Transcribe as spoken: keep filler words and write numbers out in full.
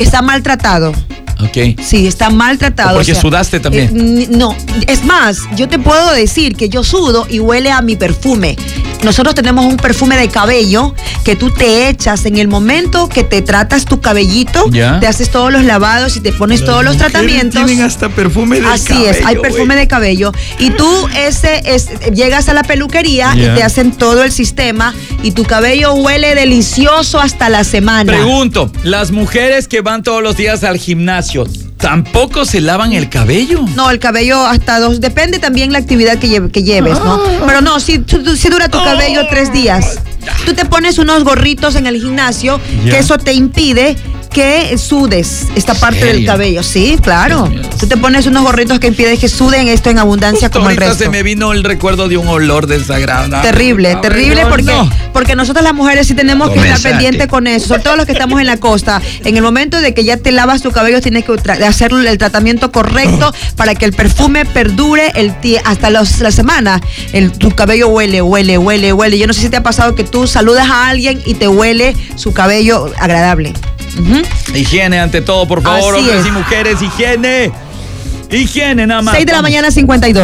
está maltratado. Ok. Sí, está maltratado. ¿O porque o sea, sudaste también? Eh, no, es más, yo te puedo decir que yo sudo y huele a mi perfume. Nosotros tenemos un perfume de cabello que tú te echas en el momento que te tratas tu cabellito, ¿Ya? te haces todos los lavados y te pones Las todos los mujeres tratamientos. Tienen hasta perfume de Así cabello. es, hay perfume güey. de cabello. Y tú ese es, llegas a la peluquería Ya. y te hacen todo el sistema y tu cabello huele delicioso hasta la semana. Pregunto, las mujeres que van todos los días al gimnasio, ¿tampoco se lavan el cabello? No, el cabello hasta dos, depende también la actividad que, lleve, que lleves, ¿no? Pero no, si, si dura tu cabello tres días. Tú te pones unos gorritos en el gimnasio, Ya. que eso te impide que sudes esta parte del ¿Serio? cabello. Sí, claro. Dios mío. Tú te pones unos gorritos que impiden que suden esto en abundancia. Justo como el ahorita resto. se me vino el recuerdo de un olor desagradable. Terrible, No, terrible no, porque, no. porque nosotras las mujeres sí tenemos que estar Comenzate. pendientes con eso, sobre todo los que estamos en la costa. En el momento de que ya te lavas tu cabello tienes que tra- hacer el tratamiento correcto para que el perfume perdure el tie- hasta los, la semana. El, tu cabello huele, huele, huele, huele. Yo no sé si te ha pasado que tú saludas a alguien y te huele su cabello agradable. Uh-huh. Higiene ante todo, por favor, Así hombres es. y mujeres, higiene. Higiene nada más. seis de la Vamos. mañana, cincuenta y dos.